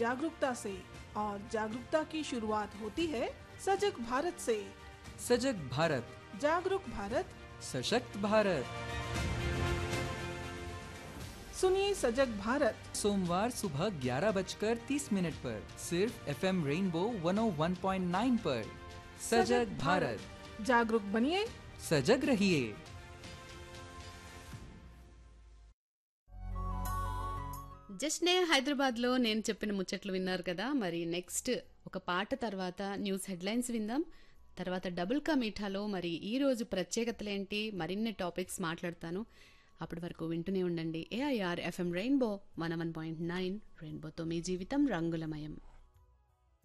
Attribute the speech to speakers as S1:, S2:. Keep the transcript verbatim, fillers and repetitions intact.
S1: जागरूकता से, और जागरूकता की शुरुआत होती है सजग भारत से।
S2: सजग भारत,
S1: जागरूक भारत,
S2: सशक्त भारत।
S1: सुनिए सजग भारत
S2: सोमवार सुबह ग्यारह बजकर तीस मिनट पर सिर्फ एफएम रेनबो वन ओ वन पॉइंट नाइन पर। सजग भारत,
S1: जागरूक बनिए,
S2: सजग रहिए।
S3: జస్ట్ నే హైదరాబాద్లో నేను చెప్పిన ముచ్చట్లు విన్నారు కదా. మరి నెక్స్ట్ ఒక పాట తర్వాత న్యూస్ హెడ్లైన్స్ విందాం. తర్వాత డబుల్ కా మీఠాలో మరి ఈ రోజు ప్రత్యేకతలేంటి, మరిన్ని టాపిక్స్ మాట్లాడతాను. అప్పటి వరకు వింటూనే ఉండండి AIR FM rainbow one one point nine. రెయిన్బోతో మీ జీవితం రంగులమయం.